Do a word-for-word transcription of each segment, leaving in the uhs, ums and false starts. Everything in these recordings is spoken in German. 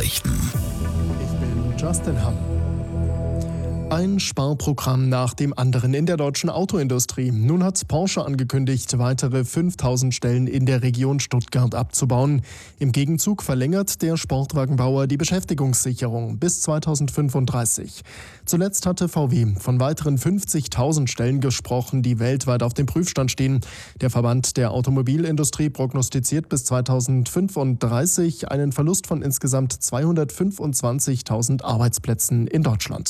Nachrichten. Ich bin Justin Hamm. Ein Sparprogramm nach dem anderen in der deutschen Autoindustrie. Nun hat Porsche angekündigt, weitere fünftausend Stellen in der Region Stuttgart abzubauen. Im Gegenzug verlängert der Sportwagenbauer die Beschäftigungssicherung bis zweitausendfünfunddreißig. Zuletzt hatte V W von weiteren fünfzigtausend Stellen gesprochen, die weltweit auf dem Prüfstand stehen. Der Verband der Automobilindustrie prognostiziert bis zweitausendfünfunddreißig einen Verlust von insgesamt zweihundertfünfundzwanzigtausend Arbeitsplätzen in Deutschland.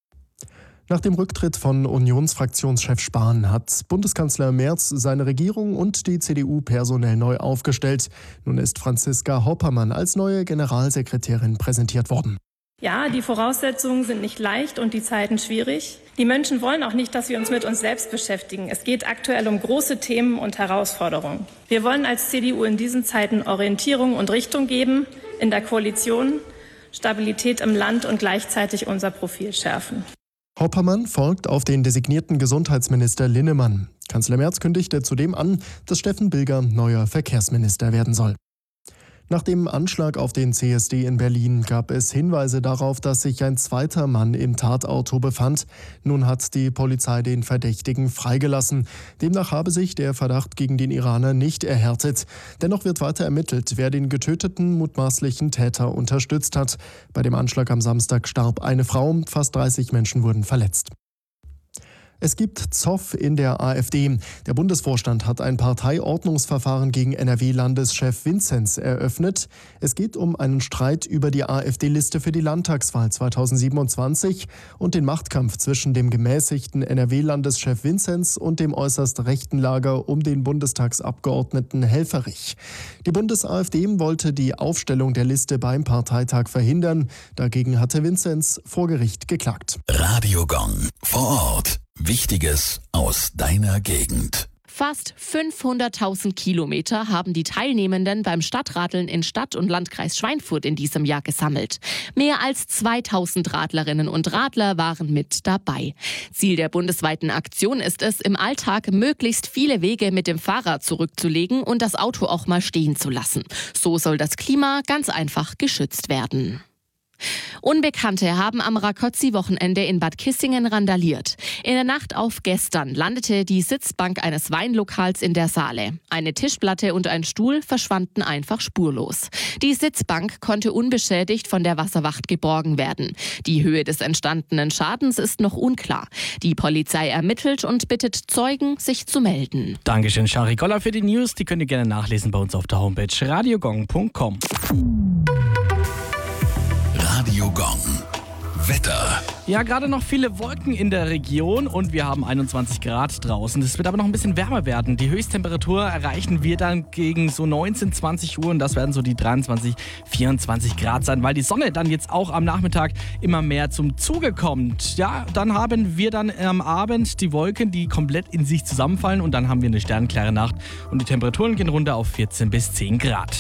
Nach dem Rücktritt von Unionsfraktionschef Spahn hat Bundeskanzler Merz seine Regierung und die C D U personell neu aufgestellt. Nun ist Franziska Hoppermann als neue Generalsekretärin präsentiert worden. Ja, die Voraussetzungen sind nicht leicht und die Zeiten schwierig. Die Menschen wollen auch nicht, dass wir uns mit uns selbst beschäftigen. Es geht aktuell um große Themen und Herausforderungen. Wir wollen als C D U in diesen Zeiten Orientierung und Richtung geben in der Koalition, Stabilität im Land und gleichzeitig unser Profil schärfen. Hoppermann folgt auf den designierten Gesundheitsminister Linnemann. Kanzler Merz kündigte zudem an, dass Steffen Bilger neuer Verkehrsminister werden soll. Nach dem Anschlag auf den C S D in Berlin gab es Hinweise darauf, dass sich ein zweiter Mann im Tatauto befand. Nun hat die Polizei den Verdächtigen freigelassen. Demnach habe sich der Verdacht gegen den Iraner nicht erhärtet. Dennoch wird weiter ermittelt, wer den getöteten mutmaßlichen Täter unterstützt hat. Bei dem Anschlag am Samstag starb eine Frau, fast dreißig Menschen wurden verletzt. Es gibt Zoff in der AfD. Der Bundesvorstand hat ein Parteiordnungsverfahren gegen N R W-Landeschef Vinzenz eröffnet. Es geht um einen Streit über die AfD-Liste für die Landtagswahl zweitausendsiebenundzwanzig und den Machtkampf zwischen dem gemäßigten N R W-Landeschef Vinzenz und dem äußerst rechten Lager um den Bundestagsabgeordneten Helfferich. Die Bundes-AfD wollte die Aufstellung der Liste beim Parteitag verhindern. Dagegen hatte Vinzenz vor Gericht geklagt. Radiogong vor Ort. Wichtiges aus deiner Gegend. Fast fünfhunderttausend Kilometer haben die Teilnehmenden beim Stadtradeln in Stadt- und Landkreis Schweinfurt in diesem Jahr gesammelt. Mehr als zweitausend Radlerinnen und Radler waren mit dabei. Ziel der bundesweiten Aktion ist es, im Alltag möglichst viele Wege mit dem Fahrrad zurückzulegen und das Auto auch mal stehen zu lassen. So soll das Klima ganz einfach geschützt werden. Unbekannte haben am Rakozzi-Wochenende in Bad Kissingen randaliert. In der Nacht auf gestern landete die Sitzbank eines Weinlokals in der Saale. Eine Tischplatte und ein Stuhl verschwanden einfach spurlos. Die Sitzbank konnte unbeschädigt von der Wasserwacht geborgen werden. Die Höhe des entstandenen Schadens ist noch unklar. Die Polizei ermittelt und bittet Zeugen, sich zu melden. Dankeschön, Shari Goller, für die News. Die könnt ihr gerne nachlesen bei uns auf der Homepage radiogong punkt com. Radiogong. Wetter. Ja, gerade noch viele Wolken in der Region und wir haben einundzwanzig Grad draußen. Es wird aber noch ein bisschen wärmer werden. Die Höchsttemperatur erreichen wir dann gegen so neunzehn, zwanzig Uhr und das werden so die dreiundzwanzig, vierundzwanzig Grad sein, weil die Sonne dann jetzt auch am Nachmittag immer mehr zum Zuge kommt. Ja, dann haben wir dann am Abend die Wolken, die komplett in sich zusammenfallen und dann haben wir eine sternklare Nacht und die Temperaturen gehen runter auf vierzehn bis zehn Grad.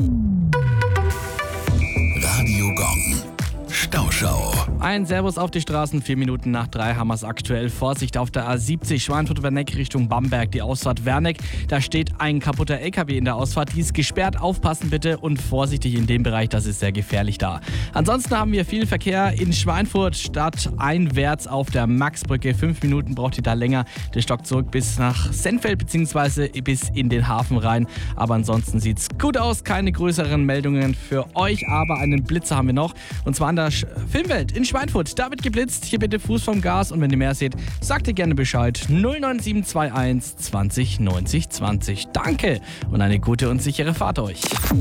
Radiogong. Stauschau. Ein Servus auf die Straßen, vier Minuten nach drei haben wir es aktuell. Vorsicht auf der A siebzig Schweinfurt-Werneck Richtung Bamberg, die Ausfahrt Werneck. Da steht ein kaputter L K W in der Ausfahrt, die ist gesperrt. Aufpassen bitte und vorsichtig in dem Bereich, das ist sehr gefährlich da. Ansonsten haben wir viel Verkehr in Schweinfurt stadteinwärts auf der Maxbrücke. Fünf Minuten braucht ihr da länger den Stock zurück bis nach Sennfeld bzw. bis in den Hafen rein. Aber ansonsten sieht es gut aus, keine größeren Meldungen für euch, aber einen Blitzer haben wir noch und zwar an der Filmwelt in Schweinfurt. Da wird geblitzt. Hier bitte Fuß vom Gas und wenn ihr mehr seht, sagt ihr gerne Bescheid. null neun sieben zwei eins zwanzig neunzig zwanzig. Danke und eine gute und sichere Fahrt euch.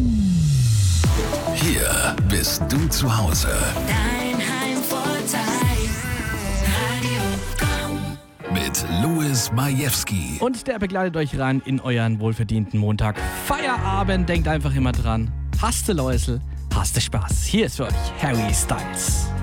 Hier bist du zu Hause. Dein Heimvorteil. Radiogong. Mit Louis Majewski. Und der begleitet euch rein in euren wohlverdienten Montag. Feierabend, denkt einfach immer dran. Hast du Läusel? Hast du Spaß? Hier ist für euch Harry Styles.